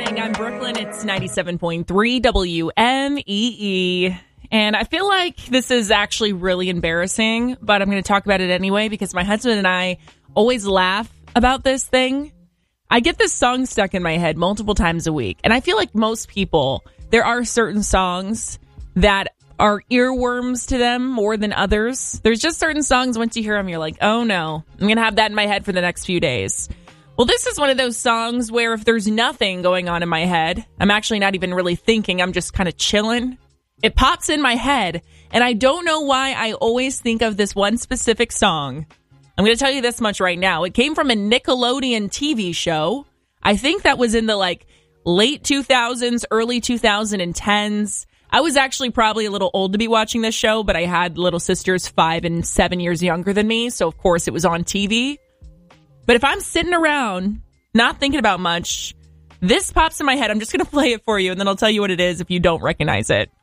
morning. I'm Brooklyn. It's 97.3 WMEE. And I feel like this is actually really embarrassing, but I'm going to talk about it anyway because my husband and I always laugh about this thing. I get this song stuck in my head multiple times a week. And I feel like most people, there are certain songs that are earworms to them more than others. There's just certain songs, once you hear them, you're like, oh no, I'm going to have that in my head for the next few days. Well, this is one of those songs where if there's nothing going on in my head, I'm actually not even really thinking, I'm just kind of chilling. It pops in my head, and I don't know why I always think of this one specific song. I'm going to tell you this much right now. It came from a Nickelodeon TV show. I think that was in the late 2000s, early 2010s. I was actually probably a little old to be watching this show, but I had little sisters 5 and 7 years younger than me, so of course it was on TV. But if I'm sitting around, not thinking about much, this pops in my head. I'm just going to play it for you, and then I'll tell you what it is if you don't recognize it.